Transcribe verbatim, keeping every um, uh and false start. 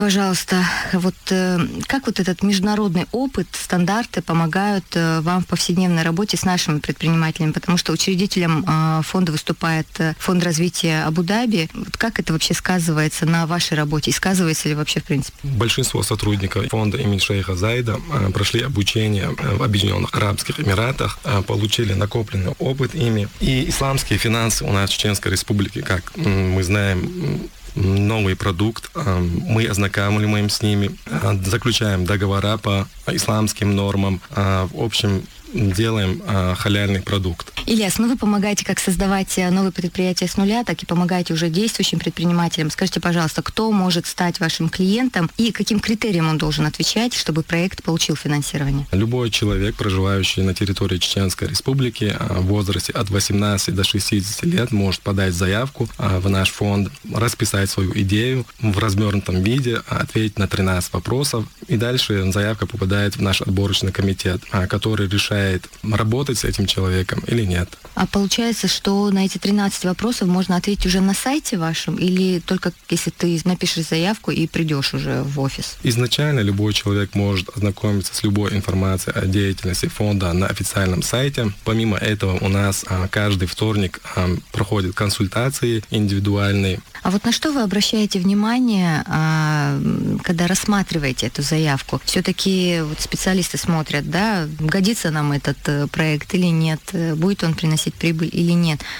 Пожалуйста, вот э, как вот этот международный опыт, стандарты помогают э, вам в повседневной работе с нашими предпринимателями? Потому что учредителем э, фонда выступает э, Фонд развития Абу-Даби. Вот как это вообще сказывается на вашей работе? И сказывается ли вообще в принципе? Большинство сотрудников фонда имени шейха Заида э, прошли обучение в Объединенных Арабских Эмиратах, э, получили накопленный опыт ими. И исламские финансы у нас в Чеченской Республике, как мы знаем, новый продукт, мы ознакомливаем с ними, заключаем договора по исламским нормам, в общем, делаем а, халяльный продукт. Ильяс, ну вы помогаете как создавать новые предприятия с нуля, так и помогаете уже действующим предпринимателям. Скажите, пожалуйста, кто может стать вашим клиентом и каким критериям он должен отвечать, чтобы проект получил финансирование? Любой человек, проживающий на территории Чеченской Республики в возрасте от восемнадцати до шестидесяти лет, может подать заявку в наш фонд, расписать свою идею в развернутом виде, ответить на тринадцать вопросов, и дальше заявка попадает в наш отборочный комитет, который решает, работать с этим человеком или нет. А получается, что на эти тринадцать вопросов можно ответить уже на сайте вашем или только если ты напишешь заявку и придешь уже в офис? Изначально любой человек может ознакомиться с любой информацией о деятельности фонда на официальном сайте. Помимо этого у нас а, каждый вторник а, проходят консультации индивидуальные. А вот на что вы обращаете внимание, а, когда рассматриваете эту заявку? Все-таки вот специалисты смотрят, да, годится нам этот проект или нет, будет он приносить прибыль или нет.